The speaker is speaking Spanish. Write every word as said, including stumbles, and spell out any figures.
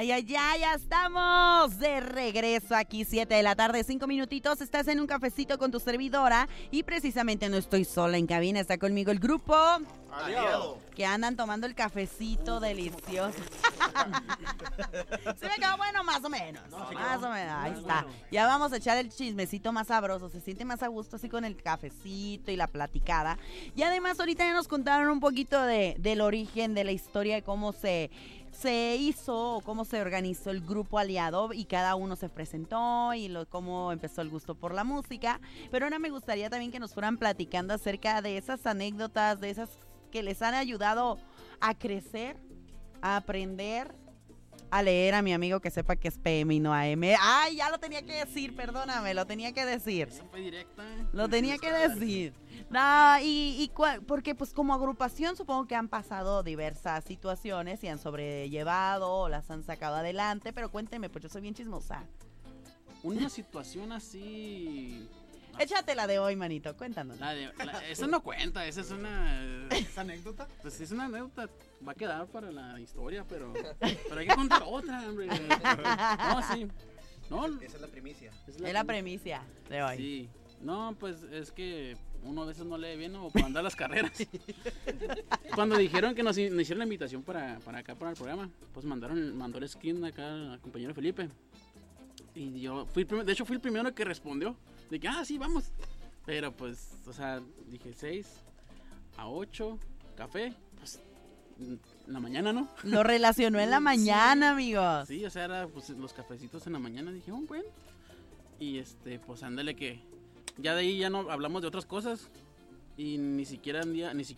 Ay, ay, ay, ya estamos de regreso aquí, siete de la tarde, cinco minutitos. Estás en un cafecito con tu servidora y precisamente no estoy sola en cabina, está conmigo el grupo Aliado. que andan tomando el cafecito delicioso. ¿Se me quedó bueno? Más o menos, No, sí, más no. o menos, ahí Muy está. bueno. Ya vamos a echar el chismecito más sabroso, se siente más a gusto así con el cafecito y la platicada. Y además ahorita ya nos contaron un poquito de, del origen, de la historia, de cómo se... se hizo o cómo se organizó el grupo aliado y cada uno se presentó y lo, cómo empezó el gusto por la música. Pero ahora me gustaría también que nos fueran platicando acerca de esas anécdotas, de esas que les han ayudado a crecer, a aprender, a leer. A mi amigo que sepa que es P M y no A M. Ay, ya lo tenía que decir, perdóname, lo tenía que decir. Esa fue directa. Lo tenía que decir. No, y, y cua- porque pues como agrupación supongo que han pasado diversas situaciones y han sobrellevado o las han sacado adelante, pero cuénteme, pues yo soy bien chismosa. Una situación así. Échate la de hoy, manito, cuéntanos. La de, la- esa no cuenta, esa es una. ¿Es anécdota? Pues es una anécdota. Va a quedar para la historia, pero. Pero hay que contar otra, hombre. No, sí. No, Esa es la primicia. es Es la premicia de hoy. Sí. No, pues es que uno a veces no lee bien o para andar las carreras. Cuando dijeron que nos, nos hicieron la invitación para, para acá, para el programa, pues mandaron, mandó el skin acá al compañero Felipe. Y yo fui el primer- de hecho fui el primero que respondió. De que, ah, sí, vamos. Pero pues, o sea, dije seis a ocho, café, pues en la mañana, ¿no? Lo relacionó en la Sí. mañana, amigos. Sí, o sea, era pues los cafecitos en la mañana. Dije, oh, bueno. Y este, pues ándale que ya de ahí ya no hablamos de otras cosas. Y ni siquiera un día, ni siquiera